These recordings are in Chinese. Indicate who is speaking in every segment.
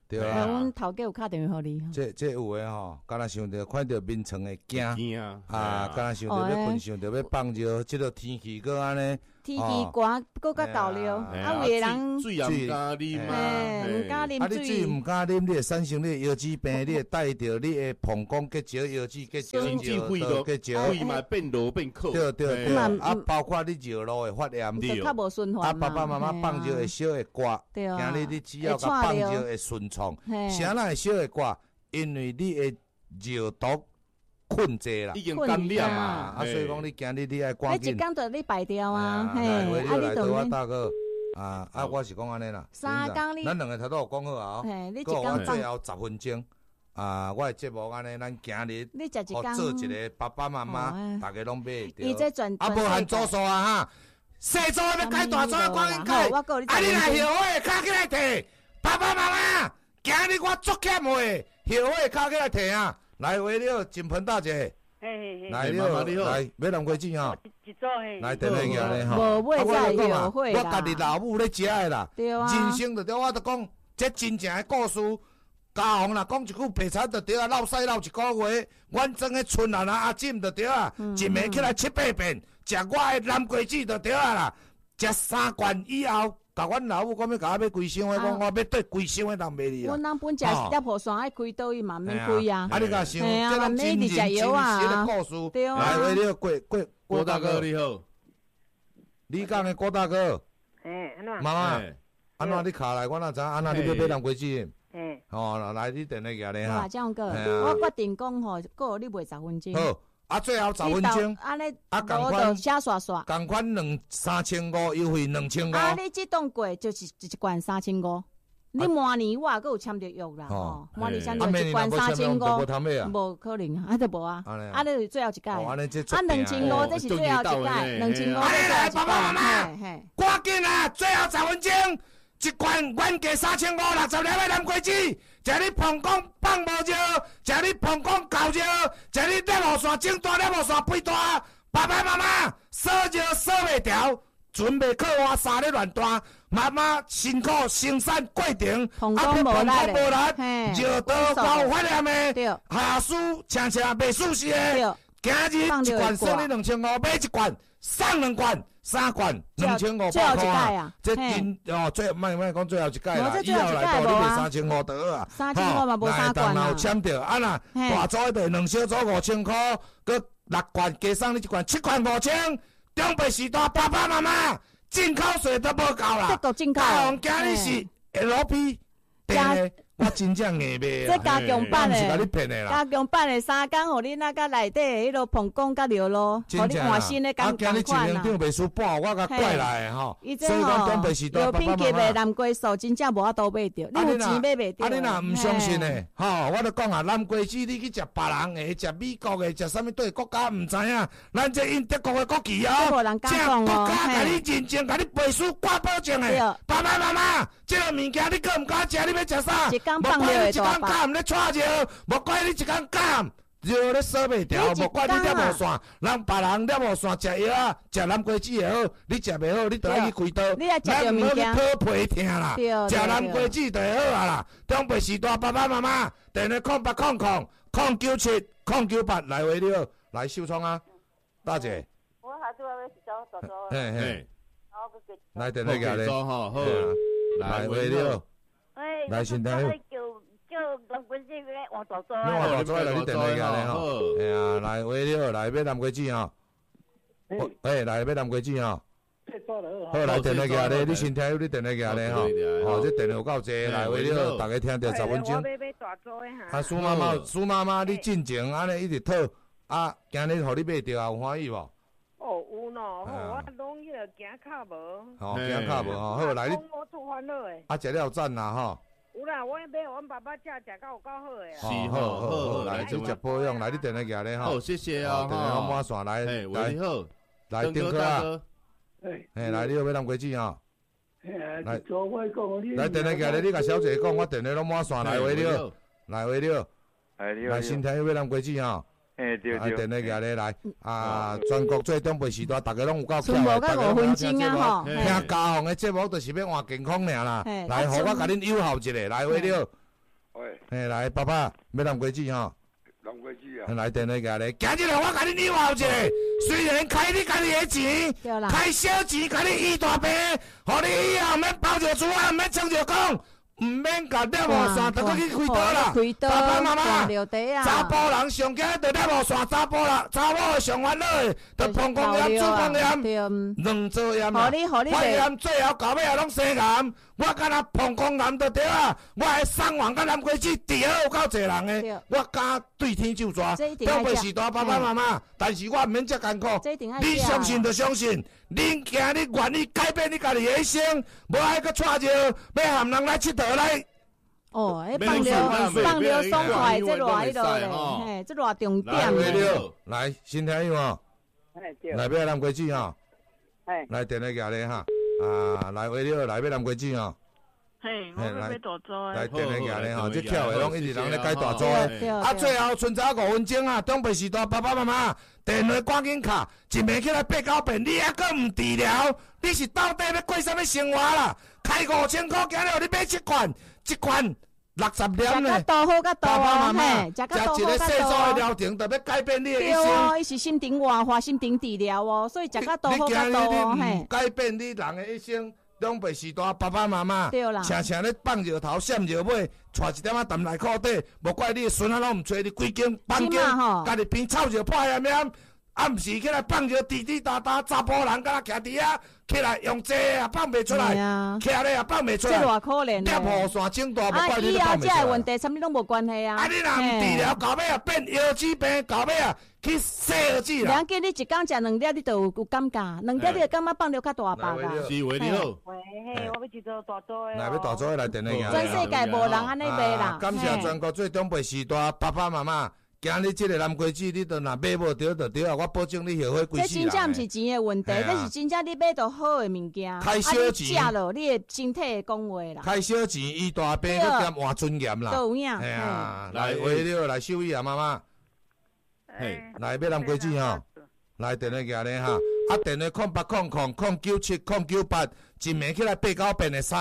Speaker 1: 对啊。
Speaker 2: 阮头家有打电话给你。
Speaker 1: 这有诶吼，敢若想着看着眠床会惊啊，敢若想着要困，想着要放尿，即个天气搁安尼。
Speaker 2: 天气寒，搁较倒流，有诶人
Speaker 3: 水也毋敢啉啊，
Speaker 2: 毋敢啉
Speaker 1: 水。你水毋敢啉，你会产生你腰子病，你会带着你诶膀胱结石、腰子结石、结石，
Speaker 3: 肺嘛变落变苦。
Speaker 1: 对，啊，包括你尿路会发炎，
Speaker 2: 较无循环嘛。
Speaker 1: 爸爸妈妈放尿会小会刮，今日你只要甲放尿会顺畅，啥人会小会刮？因为你诶尿毒。困济啦，
Speaker 3: 已经感染嘛，
Speaker 1: 所以讲你今日你爱赶紧。
Speaker 2: 你一工就你排掉啊，嘿，
Speaker 1: 来对我大哥，我是讲安尼啦。
Speaker 2: 3工你，
Speaker 1: 咱两个头都有讲好啊，
Speaker 2: 嘿，你一
Speaker 1: 工
Speaker 2: 放
Speaker 1: 最后10分钟，我的节目安尼，咱今日
Speaker 2: 你食一工
Speaker 1: 做一个爸爸妈妈，大家拢买会到。
Speaker 2: 伊这转
Speaker 1: 无含做数啊哈，细组要改大组赶紧改，你来后尾卡起来摕，爸爸妈妈，今日我足欠话，后尾卡起来摕啊。来，为了金盆大姐，来了，来买南瓜子哈，
Speaker 4: 一组嘿，
Speaker 1: 来电话过来哈。
Speaker 2: 无买在后悔啦，
Speaker 1: 我家己老母咧食的啦，
Speaker 2: 对啊，
Speaker 1: 人生就对我就讲，这真正的故事。家红啦，讲一句白菜就对啊，闹屎闹一个月，阮种的春兰阿婶就对啊，一暝起来7、8遍，食我的南瓜子就对啊啦，食3罐以后。甲阮老母讲要甲我买规箱的，讲我要对规箱的人买你啊。
Speaker 2: 阮人本食叶婆山爱开刀伊嘛免开啊。
Speaker 1: 你甲想，这咱真真真实的故事。
Speaker 2: 对啊。
Speaker 1: 来，为了郭大哥
Speaker 3: 你好，
Speaker 1: 你讲的郭大哥。
Speaker 4: 安怎？
Speaker 1: 妈妈，安怎你卡来？我哪知安怎你要买南瓜子？来你电话过来哈。
Speaker 2: 这样个，我决定讲吼，够你卖10分钟。
Speaker 1: 好，最后10分钟。
Speaker 2: 安尼，
Speaker 1: 同款
Speaker 2: 写刷刷。
Speaker 1: 同款3,500，优惠2,500。
Speaker 2: 你这档过就是一罐3,500。你明年我阁有签着约啦吼，明年签着一罐3,500，无可能啊，就无啊，你最后一届，2,500这是最后一届，2,500
Speaker 1: 来，
Speaker 2: 爸
Speaker 1: 爸妈妈，赶紧啊，最后10分钟，一罐原价3,560粒的南瓜子，食你膀胱放无热，食你膀胱够热，食你尿路线整大，尿路线肥大，爸爸妈妈烧热烧袂调。准备靠我3日乱弹，妈妈辛苦生产过程，
Speaker 2: 膀胱无力，
Speaker 1: 热到高发炎的，下属常常袂舒适的。今日一罐送你2,500，买一罐送2罐，3罐2,500块啊！这最卖讲最后一届啦，以后来到你卖3,500得啊
Speaker 2: ！3,500嘛无3罐啊！
Speaker 1: 签着啊啦，大组的2小组5,000块，佮6罐加送你一罐，7罐5,000。中北时代爸爸妈妈进口税都无够啦，
Speaker 2: 这个进口，
Speaker 1: 今日是 LP 订我真正硬卖
Speaker 2: 这加强版
Speaker 1: 是甲你骗的啦。
Speaker 2: 加强版的3工，互你那个内底迄落膀胱甲尿路，互你换新的感觉款啦。
Speaker 1: 今日1年订袂输半，我甲怪来吼。所以讲东北时代
Speaker 2: 有品级的南瓜素真正无法度买着，你有钱买袂着。
Speaker 1: 你若唔相信呢？吼，我就讲啊，南瓜子你去食别人的，食美国的，食啥物对国家唔知影，咱这印德国的国旗哦，正国家甲你认证，甲你背书挂保证的。爸爸妈妈，这个物件你敢唔敢食？你要食啥？无怪你一工干咧带热，无怪你一工干热咧烧袂调，无怪你尿无线，人别人尿无线食药啊，食南瓜子也好，你食袂好，你就要去开刀，咱唔好去讨皮疼啦，食南瓜子就会好啊啦。中北时代爸爸妈妈，电话0800-097-098来回了，来秀窗啊，大姐。
Speaker 4: 我下拄要走。
Speaker 1: 嘿，来电话过来，
Speaker 3: 好，
Speaker 1: 来回了。来先听。
Speaker 4: 叫南瓜子咧换大组。
Speaker 1: 你换大组来，你电话过来吼。哎呀，来回了，来买南瓜子吼。来买南瓜子吼。好，来电话过来，你先听，你电话过来吼。这电话有够济，来回了，大家听着10分钟。苏妈妈，你进前安尼一直讨，今日互你买着有欢喜无？
Speaker 4: 有喏，我拢迄个行卡无。
Speaker 1: 行卡无吼，好来你。
Speaker 4: 我做烦恼诶。
Speaker 1: 食了赞啦吼。
Speaker 4: 有啦，我买阮爸爸食到有够好诶。
Speaker 3: 是，好，
Speaker 1: 来你食保养，来你电话过来吼。
Speaker 3: 好，谢谢啊。
Speaker 1: 电话满线来，
Speaker 3: 好，
Speaker 1: 来丁哥啊。来你要买南瓜子吼。来电话过来，你甲小姐讲，我电话拢满线来回了，来回了。来先听要买南瓜子吼。
Speaker 5: 对。
Speaker 1: 电话过来来，全国最中北时代，大家拢有够巧
Speaker 2: 的，大家拢有听节目，
Speaker 1: 听家红的节目，就是要换健康尔啦。来，互我甲恁友好一下，来回了。
Speaker 5: 喂。
Speaker 1: 嘿，来，爸爸，要南瓜子吼。
Speaker 5: 南瓜子啊。
Speaker 1: 来电话甲你，今日我甲你扭后一个，虽然开你家己的钱，开小钱，甲你医大病，互你以后免包着厝啊，免撑着讲。唔免甲了无线，就搁去开刀啦。爸爸妈妈，查甫人上惊着了无线，查某的上烦恼的，着膀胱炎、子宫炎，两做炎啦。肺炎最后到尾也拢生癌。我敢若膀胱炎着对啊，我的送完甲南瓜子治好有够侪人的，我敢对天就抓。长辈时代爸爸妈妈，但是我唔免遮艰苦。你相信就相信，恁行你愿意改变你家己的一生，无爱搁带着要含人来佚佗来。
Speaker 2: 哦，放流爽快，这偌迄落咧，嘿，这偌重点咧。
Speaker 1: 来，新听友哦，来买南瓜子吼，来电话夹咧哈，来为了来买南瓜子吼。
Speaker 4: 嘿，我要买大租的。
Speaker 1: 来电话夹咧吼，这巧的拢一直人咧改大租的。最后剩只5分钟啊，长辈时代爸爸妈妈电话赶紧卡，一暝起来8-9遍，你还阁唔治疗，你是到底要过啥物生活啦？开5000块，今日你买一罐60粒呢。
Speaker 2: 食好甲多
Speaker 1: 啊，嘿，食一个细组的疗程，特别改变你的一生。对
Speaker 2: 哦，伊是心庭活化、心庭治疗哦，所以食甲多好甲多哦，嘿。
Speaker 1: 改变你人的一生。长辈时代，爸爸妈妈，常常咧放热头、闪热尾，带一点仔淡内裤底，无怪你的孙仔拢唔找你，规间房间，家己边臭热破炎炎，暗时起来放热滴滴答答，查甫人敢若徛伫遐，起来用坐啊放袂出来，徛咧也放袂出来，
Speaker 2: 这偌可怜
Speaker 1: 咧。贴雨伞整大，无怪你放袂出来。
Speaker 2: 以后这个问题，啥物拢无关系啊。
Speaker 1: 你若唔治疗，到尾啊变腰子病，到尾啊去洗耳子啦。
Speaker 2: 两记你一工食2粒，你就有感觉，2粒你就感觉放了较大包啦。
Speaker 3: 是喂，你好。
Speaker 4: 喂，我要一个大租的。
Speaker 1: 来要大租的来电话呀。
Speaker 2: 全世界无人安尼卖啦。
Speaker 1: 感谢全国最长辈时代爸爸妈妈。今日这个南瓜子，你都若买无着就对啊！我保证你后悔几世人。
Speaker 2: 这真正毋是钱的问题，这是真正你买到好的物件。
Speaker 1: 开小钱，
Speaker 2: 食了你的身体会讲话啦。
Speaker 1: 开小钱，医大病佮兼换尊严啦。
Speaker 2: 有影。
Speaker 1: 哎呀，来为了来收益啊，妈妈。嘿，来买南瓜子吼，来电话夹咧哈，电话0800097098，一暝起来8-9遍的食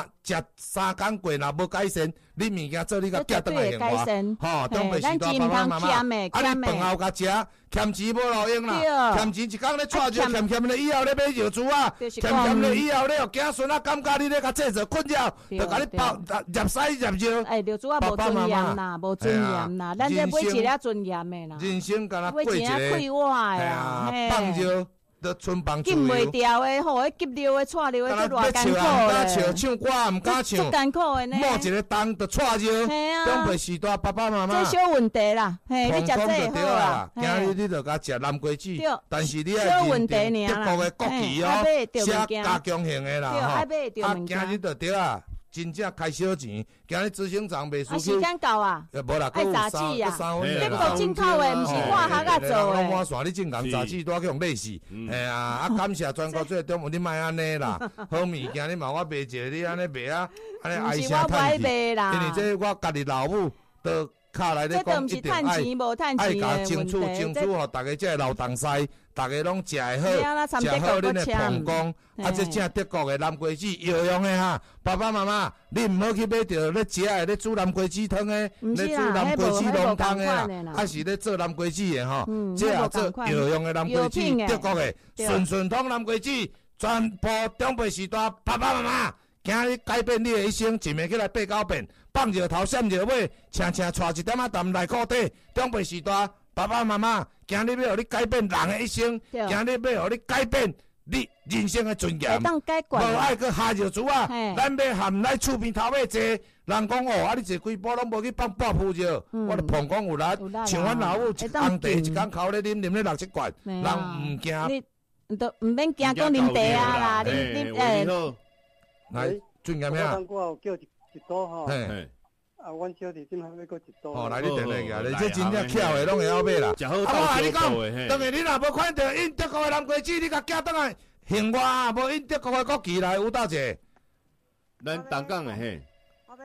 Speaker 1: 3工过，若无改善。你物件做你甲寄倒来还我，吼，长辈时代爸爸妈妈，你饭后甲食，欠钱无路用啦，欠钱一工咧带着，欠咧以后咧买药珠啊，欠咧以后咧，囝孙仔感觉你咧甲制造困扰，就甲你包入屎入药。
Speaker 2: 药珠啊，无尊严啦，无尊严啦，咱这买一粒尊严的啦。
Speaker 1: 人生敢若过一个，
Speaker 2: 哎呀，
Speaker 1: 放尿。都春放自由，
Speaker 2: 禁袂掉的，吼，迄急流的、带流的，这偌艰苦的。
Speaker 1: 唱歌唔敢唱，
Speaker 2: 足艰苦的呢。
Speaker 1: 摸一个灯就带着，长辈时代爸爸妈妈。
Speaker 2: 这小问题啦，嘿，你食这好啦。
Speaker 1: 今日你就甲食南瓜子，但是你
Speaker 2: 要认定
Speaker 1: 德国的国旗哦，写加强型的啦，吼。今日就对啊。真正开小钱，今日执行长袂输去。
Speaker 2: 时间到啊？
Speaker 1: 无啦，
Speaker 2: 爱杂志啊，
Speaker 1: 这
Speaker 2: 个进口的，毋是外行啊做的。
Speaker 1: 我线你正讲杂志都要去用累死。哎呀，感谢全国最中，你莫安尼啦。好物件你嘛我卖一个，你安尼卖啊，安尼唉声叹气。因为这我家己老母都卡来咧讲，一定爱甲争取，互大家这老东西，大家拢食会好，食好恁的膀胱。这正德国的南瓜子药用的哈，爸爸妈妈，你唔好去买着咧食的咧煮南瓜子汤的，咧煮南瓜子浓汤的啦，还是咧做南瓜子的吼，这也做药用的南瓜子，德国的顺通南瓜子，全部长辈时代爸爸妈妈，今日改变你的一生，一暝起来8-9遍，放热头闪热尾，带一点仔淡内裤底，长辈时代爸爸妈妈，今日要互你改变人的一生，今日要互你改变。你人生的尊严，无爱去下药珠啊！咱要含来厝边头尾坐，人讲哦，你坐几步拢无去放半铺药，我的膀胱有力，像阮老母红茶一工口咧啉咧6-7罐，人唔惊。
Speaker 2: 你都唔免惊讲啉茶啊啦，
Speaker 3: 你
Speaker 1: 来尊严咩啊？
Speaker 6: 我叫一刀吼。啊，阮小弟今还要搁一刀。
Speaker 1: 哦，来你电话个，你这真正巧的，拢会晓买啦。我话你讲，当然你若无看到印德国的南瓜子，你甲寄倒来，幸我无印德国的国旗来有倒者。
Speaker 3: 咱东港的嘿。
Speaker 6: 我要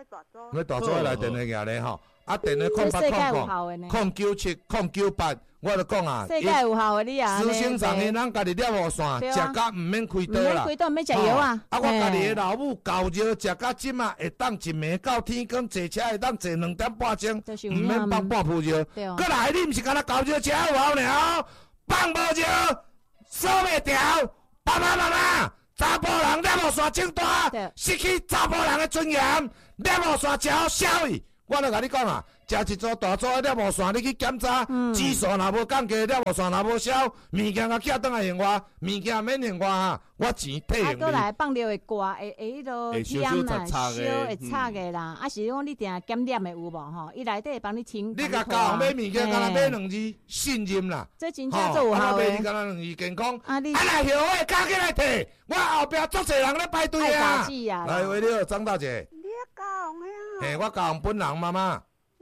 Speaker 1: 要大组的来电话举咧吼，啊电话080097098，我就讲啊，
Speaker 2: 世界有效的你啊，
Speaker 1: 资讯上的咱家己了无线，食甲毋免开刀啦，
Speaker 2: 唔免食药啊。
Speaker 1: 啊，我家己的老母够热，食甲即嘛会当一暝到天光，坐车会当坐2点半钟，毋免放半铺热。过来，你毋是干那够热，食有效尔，放无热，锁袂调。爸爸妈妈，查甫人了无线种大，失去查甫人的尊严，了无线食消去。我著甲你讲啊，食一组大组的了无线，你去检查，指数若无降低，了无线若无消，物件甲寄转来还我，物件免还我哈，我钱退还你。
Speaker 2: 啊，过来放尿会挂，会迄落盐啦，烧会擦的啦，啊是讲你定检验的有无吼？伊内底会帮你清。
Speaker 1: 你甲教人买物件，敢若买2字信任啦。
Speaker 2: 这真正做有效的。
Speaker 1: 买敢若2字健康。啊来后尾加起来摕，我后壁足侪人咧排队啊。来，为了张大姐。
Speaker 4: 你教人呀？
Speaker 1: 嘿，我教人本人妈妈。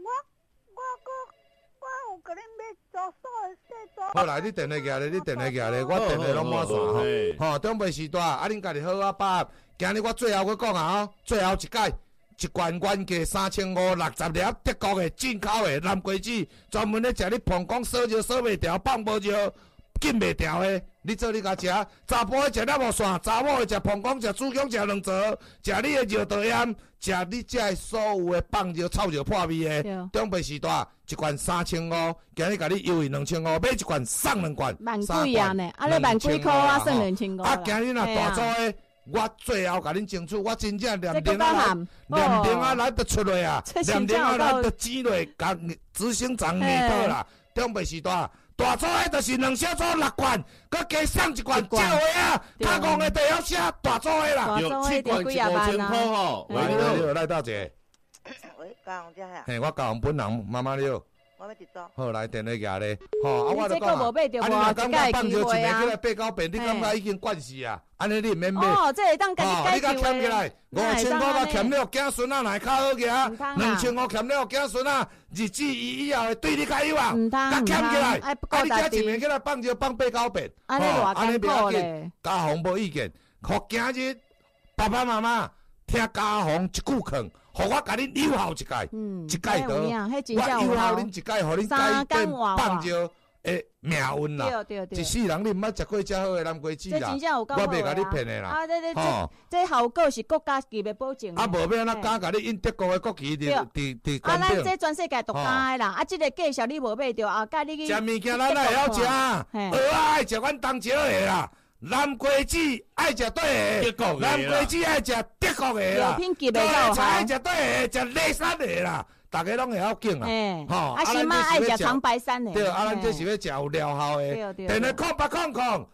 Speaker 4: 我有甲你买做所的细组。
Speaker 1: 好来，你电话举咧，我电话拢满线吼。吼，中北时代，啊，恁家己好啊，爸。今日我最后去讲啊，最后一届，一罐原价3560粒德国的进口的蓝龟子，专门咧食你膀胱烧热烧袂调，放无热，紧袂调的。你做你甲食，查甫的食了无线，查某的食膀胱、食子宫、食2槽，食你的热导炎，食你这所有的放热、臭热、破味的。中北时代一罐3500，今日甲你优惠2500，买一罐送2罐。
Speaker 2: 万几啊呢？啊，你万几块啊？送2500。
Speaker 1: 啊，今日若大组的，我最后甲恁争取，我真正连名啊来得出来啊，连名啊来得钱落，甲执行长下倒啦。中北时代。大组的就是2小组6罐，佮加送1罐，借回啊！他讲的地方写大组的啦，
Speaker 2: 有7罐
Speaker 3: 5000块吼。
Speaker 1: 喂，你好，赖大姐。
Speaker 4: 喂，教人遮呀？
Speaker 1: 嘿，我教人本人妈妈了。
Speaker 4: 我要一组。
Speaker 1: 好，来电话举咧。吼，啊，我就讲啊，
Speaker 2: 啊，你若感觉
Speaker 1: 放招一个起来8-9遍，你感觉已经惯势啊？安尼你免买。
Speaker 2: 哦，这会当家己
Speaker 1: 改你甲欠起来，5000块甲欠了，囝孙仔来较好行，2000块欠了，囝孙仔日子以后会对你较有啊。甲欠起来，啊，你遮一暝起来放招放8-9遍，
Speaker 2: 安尼不要紧。
Speaker 1: 家宏无意见，互今日爸爸妈妈听家宏一句劝。互我甲恁友好一届，一届倒，我友好恁一届，互恁改变放招的命运啦。一世人你毋捌食过遮好的蓝龟子啦，我袂甲你骗的啦。
Speaker 2: 啊，这效果是国家级的保证。
Speaker 1: 啊，无要安怎敢甲你印德国的国旗伫
Speaker 2: 啊，咱这全世界独家的啦。啊，这个介绍你无买着啊，甲你去。
Speaker 1: 食物件咱会晓食，蚵仔爱食阮东石的啦。蓝龟子爱食对的，蓝龟子爱食德国的啦，高菜爱食对的，食雷山的啦，大家拢会晓敬啊。
Speaker 2: 吼，啊，新妈爱食长白山的。
Speaker 1: 对，啊，咱这是要食有疗效的。电话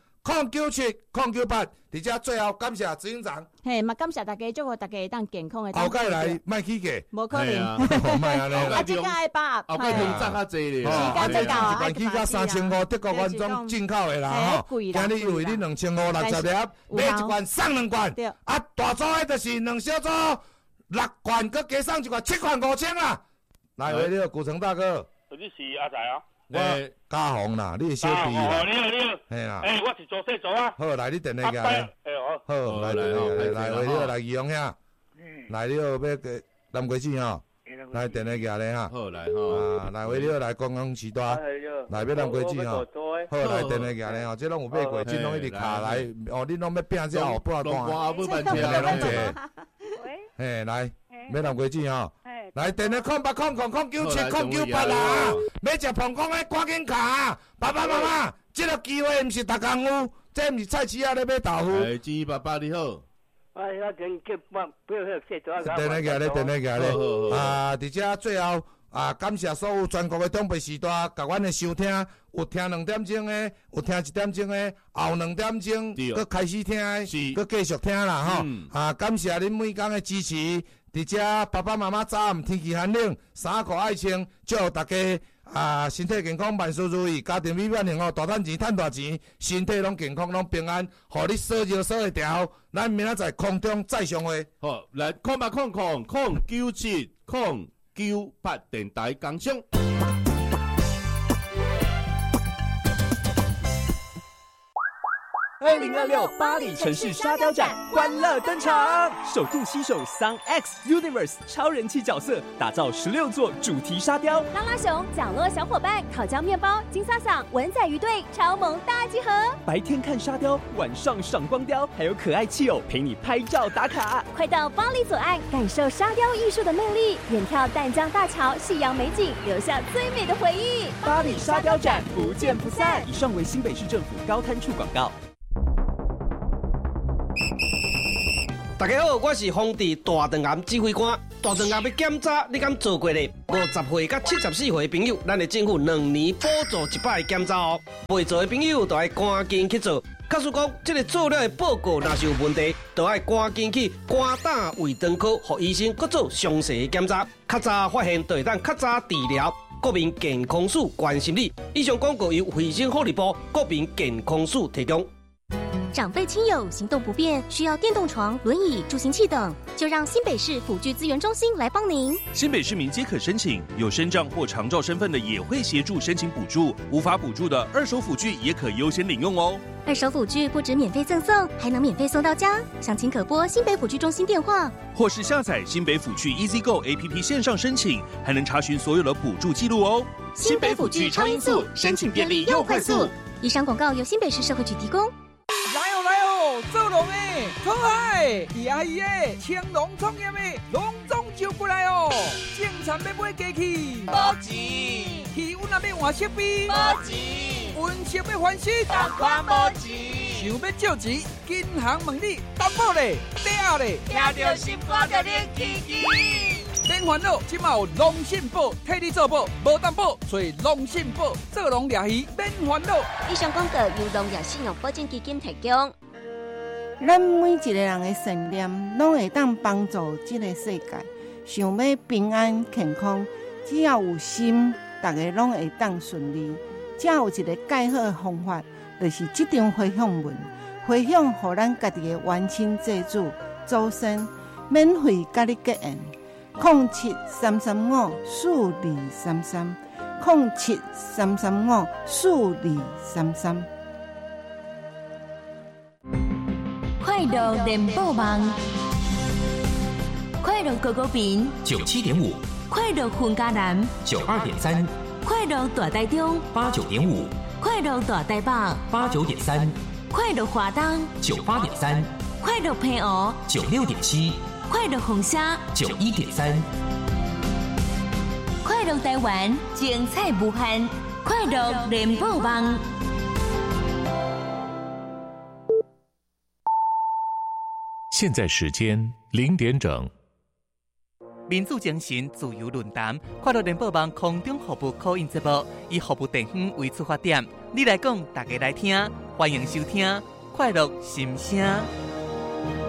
Speaker 1: 0800097098，伫遮最后感谢执行长。
Speaker 2: 嘿，嘛感谢大家，祝福大家会当健康的。
Speaker 1: 后盖来卖起价，
Speaker 2: 无可能。
Speaker 1: 卖安尼啦。
Speaker 2: 啊，这个爱把
Speaker 3: 后盖通涨较济咧。
Speaker 2: 时间最高啊，
Speaker 1: 一罐起价3500，德国原装进口的啦吼。今日优惠你2560粒，买1罐送2罐。啊，大组的就是2小组6罐，佮加送1罐7罐5000啦。来，喂，你好，古城大哥。
Speaker 5: 你是阿仔啊？
Speaker 1: 我嘉宏啦，你是小弟啦。
Speaker 5: 你好，
Speaker 1: 嘿啦。
Speaker 5: 我是做细组啊。
Speaker 1: 好，来你电话举咧。好，来，喂，你好，来义勇遐。来，你好，要个蓝龟子吼。来电话举咧哈。
Speaker 3: 好，来吼。
Speaker 1: 啊，来，喂，你好，来公共时代。来，要蓝龟子吼。好，来电话举咧吼，这拢有买过，这拢一直卡来。哦，你拢要拼这后不好看。
Speaker 3: 我不办车
Speaker 1: 拢者。喂。嘿，来，要蓝龟子吼。来电话0800097098啦！要食膀胱的赶紧卡！爸爸妈妈，这个机会唔是逐工有，这唔是菜市仔咧买豆腐。
Speaker 3: 志爸爸你好。
Speaker 5: 我跟叫不要细组啊！
Speaker 1: 电话举咧，啊，伫遮最后啊，感谢所有全国的长辈时代，甲阮的收听，有听2点钟的，有听1点钟的，后2点钟佮开始听的，佮继续听啦吼！啊，感谢恁每工的支持。伫遮爸爸妈妈早暗天气寒冷，衫裤爱穿，祝大家啊身体健康，万事如意，家庭美满幸福，大赚钱赚大钱，身体拢健康拢平安，互你烧热烧会调。咱明仔载空中再相会。
Speaker 3: 好，来0800097098电台工商。
Speaker 7: 2026巴黎城市沙雕展欢乐登场，首度携手 Sun X Universe 超人气角色，打造16座主题沙雕。
Speaker 8: 拉拉熊、角落小伙伴、烤焦面包、金萨桑、文仔鱼队超萌大集合。
Speaker 7: 白天看沙雕，晚上赏光雕，还有可爱气友陪你拍照打卡。
Speaker 8: 快到巴黎左岸，感受沙雕艺术的魅力，远眺淡江大桥、夕阳美景，留下最美的回忆。
Speaker 7: 巴黎沙雕展不见不散。以上为新北市政府高滩处广告。
Speaker 9: 大家好，我是丰地大肠癌指挥官。大肠癌要检查，你敢做过咧？50岁到74岁的朋友，咱的政府2年补助100个检查哦。未做的朋友，就要赶紧去做。假使讲这个做了的报告若是有问题，就要赶紧去肝胆胃肠科，让医生搁做详细的检查。较早发现，就会当较早治疗。国民健康署关心你。以上广告由卫生福利部国民健康署提供。
Speaker 8: 长辈亲友行动不便，需要电动床、轮椅、助行器等，就让新北市辅具资源中心来帮您。
Speaker 10: 新北市民皆可申请，有身障或长照身份的也会协助申请补助，无法补助的二手辅具也可优先领用哦。
Speaker 8: 二手辅具不止免费赠送，还能免费送到家。详情可拨新北辅具中心电话，
Speaker 10: 或是下载新北辅具 EasyGo APP 线上申请，还能查询所有的补助记录哦。
Speaker 8: 新北辅具超音速，申请便利又快速。以上广告由新北市社会局提供。
Speaker 11: 来哦，做农的，可爱，阿姨的，青农创业的，农总就过来哦。种田要买机器，无钱；气温也要换设备，无钱；温室要翻新，同款无钱。想要借钱，银行问你担保咧，嗲咧，听到心肝就灵起起。免烦恼，即马有农信保替你做保，无担保，找农信保做农掠鱼，免烦恼。
Speaker 8: 以上广告由农业信用保证基金提供。
Speaker 12: 咱每一个人的信念，拢会当帮助这个世界。想要平安健康，只要有心，大家拢会当顺利。只有一个介好的方法，就是这张回向文，回向予咱家己的冤亲债主、祖先，免费甲你结缘。07-335-4233 07-335-4233。
Speaker 13: 快乐联播网，快乐狗狗饼
Speaker 14: 97.5，
Speaker 13: 快乐混家男
Speaker 14: 92.3，
Speaker 13: 快乐大台中
Speaker 14: 89.5，
Speaker 13: 快乐大台北
Speaker 14: 89.3，
Speaker 13: 快乐华东
Speaker 14: 98.3，
Speaker 13: 快乐平湖
Speaker 14: 96.7，
Speaker 13: 快乐红沙
Speaker 14: 91.3，
Speaker 13: 快乐台湾精彩无限，快乐联播网。
Speaker 15: 现在时间0点整。
Speaker 16: 民主精神自由论坛，快乐联播网空中服务call in节目，以服务地方为出发点，你来讲，大家来听，欢迎收听快乐心声。